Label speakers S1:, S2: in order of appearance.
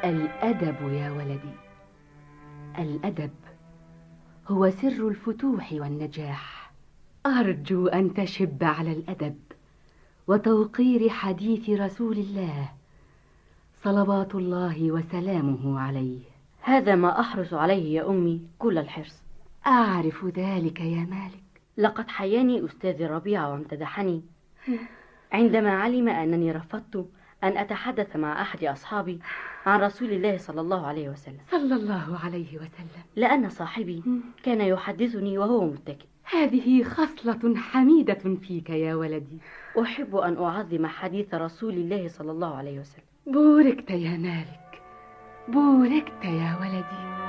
S1: الأدب يا ولدي، الأدب هو سر الفتوح والنجاح. أرجو أن تشب على الأدب وتوقير حديث رسول الله صلوات الله وسلامه عليه.
S2: هذا ما أحرص عليه يا أمي كل الحرص.
S1: أعرف ذلك يا مالك.
S2: لقد حياني أستاذ ربيعة وامتدحني عندما علم أنني رفضت أن أتحدث مع أحد أصحابي عن رسول الله صلى الله عليه وسلم.
S1: صلى الله عليه وسلم.
S2: لأن صاحبي كان يحدثني وهو متكئ.
S1: هذه خصلة حميدة فيك يا ولدي.
S2: أحب أن أعظم حديث رسول الله صلى الله عليه وسلم.
S1: بوركت يا مالك، بوركت يا ولدي.